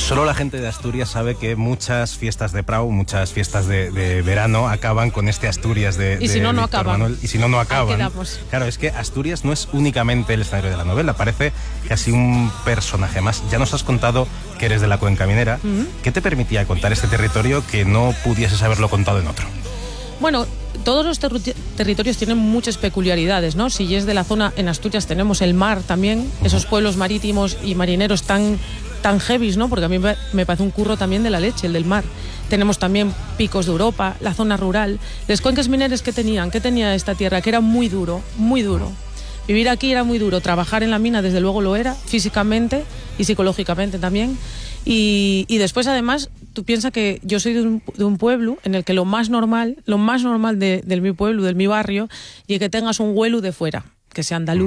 Solo la gente de Asturias sabe que muchas fiestas de Prau, muchas fiestas de verano acaban con este Asturias de y si no, no Víctor acaban. Manuel, y si no, no acaban. Quedamos. Claro, es que Asturias no es únicamente el escenario de la novela, parece casi un personaje más. Ya nos has contado que eres de la Cuenca Minera. ¿Qué te permitía contar este territorio que no pudieses haberlo contado en otro? Bueno, todos los territorios tienen muchas peculiaridades, ¿no? Si es de la zona, en Asturias tenemos el mar también, esos pueblos marítimos y marineros tan heavies, ¿no? Porque a mí me parece un curro también de la leche, el del mar. Tenemos también picos de Europa, la zona rural. Las cuencas mineras, ¿qué tenían? ¿Qué tenía esta tierra? Que era muy duro, muy duro. Vivir aquí era muy duro, trabajar en la mina desde luego lo era, físicamente y psicológicamente también. Y después además, tú piensas que yo soy de un pueblo en el que lo más normal del mi pueblo, del mi barrio, y que tengas un huelu de fuera, que sea andaluz.